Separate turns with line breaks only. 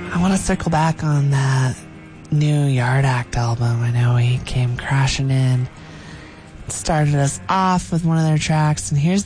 I want to circle back on that new Yard Act album. I know he came crashing in, started us off with one of their tracks, and here's